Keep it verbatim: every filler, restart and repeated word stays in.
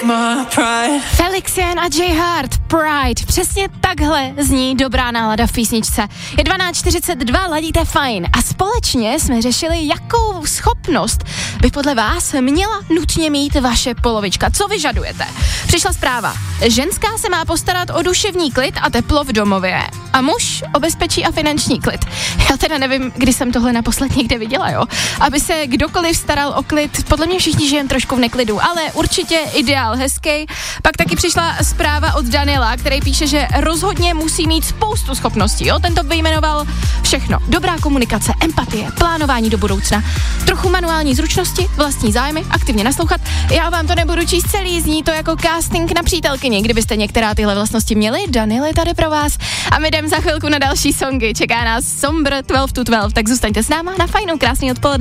Felix Jan a J Hart, Pride. Přesně takhle zní dobrá nálada v písničce. Je dvanáct čtyřicet dva, ladíte fajn. A společně jsme řešili, jakou schopnost by podle vás měla nutně mít vaše polovička. Co vyžadujete? Přišla zpráva. Ženská se má postarat o duševní klid a teplo v domově. A muž o bezpečí a finanční klid. Já teda nevím, kdy jsem tohle naposled někde viděla, jo. Aby se kdokoliv staral o klid, podle mě všichni žijeme trošku v neklidu, ale určitě ideál hezký. Pak taky přišla zpráva od Daniela, který píše, že rozhodně musí mít spoustu schopností, jo. Ten to vyjmenoval všechno. Dobrá komunikace, empatie, plánování do budoucna, trochu manuální zručnosti, vlastní zájmy, aktivně naslouchat. Já vám to nebudu číst celý, zní to jako casting na přítelkyni. Kdybyste některá tyhle vlastnosti měli, Daniel je tady pro vás. A my jdem za chvilku na další songy. Čeká nás Sombr dvanáct to dvanáct, tak zůstaňte s náma na fajnou, krásný odpoledne.